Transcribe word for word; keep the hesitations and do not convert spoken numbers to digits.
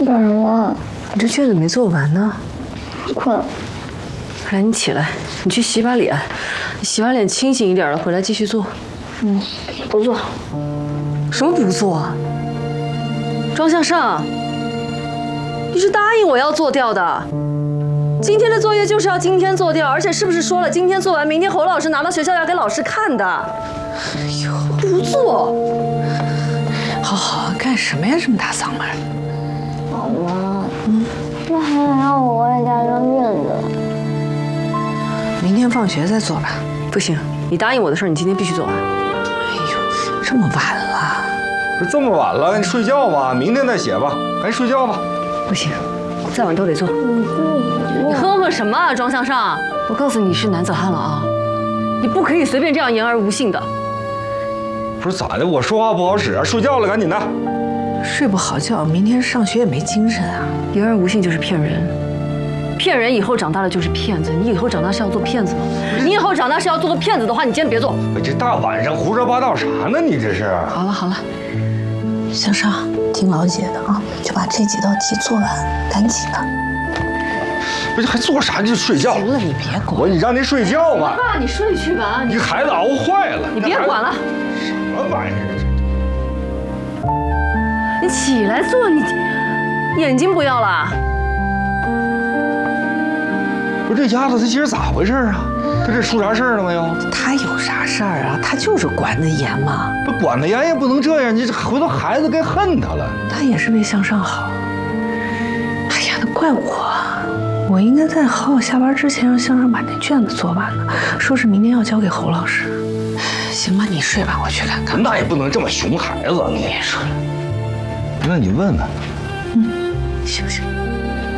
干什么？ 你这卷子没做完呢。 困。 来，你起来，你去洗把脸，你洗完脸清醒一点了，回来继续做。 嗯，不做。 什么不做？庄向上，你是答应我要做掉的。今天的作业就是要今天做掉，而且是不是说了今天做完，明天侯老师拿到学校要给老师看的？哎呦，不做！ 好好干什么呀？这么大嗓门！ 妈妈，嗯，那还想让我外加张卷子？ 明天放学再做吧。 不行，你答应我的事儿，你今天必须做完。 哎呦，这么晚了！ 不是这么晚了，你睡觉吧，明天再写吧，赶紧睡觉吧。 不行，再晚都得做。你呵呵什么啊，庄向上？我告诉你是男子汉了啊，你不可以随便这样言而无信的。 不是咋的？我说话不好使啊！睡觉了，赶紧的。 睡不好觉，明天上学也没精神啊。 言而无信就是骗人，骗人以后长大了就是骗子。你以后长大是要做骗子吗？你以后长大是要做个骗子的话，你今天别做。 哎，这大晚上胡说八道啥呢？你这是？ 好了好了，向上，听老姐的啊，就把这几道题做完，赶紧的。 不是还做啥？就睡觉。 行了，你别管我，你让你睡觉吧。 爸，你睡去吧。 你孩子熬坏了。 你别管了。 什么玩意儿？ 你起来做，你眼睛不要了。 不是这丫头，她今儿咋回事啊？她这出啥事儿了没有？ 他有啥事儿啊？他就是管得严嘛。 不管得严也不能这样，你这回头孩子该恨他了。 他也是为向上好。哎呀，那怪我。我应该在好好下班之前让向上把那卷子做完呢，说是明天要交给侯老师。行吧，你睡吧，我去看看。 那也不能这么熊孩子，你别说了。 那你问问。 嗯，行行。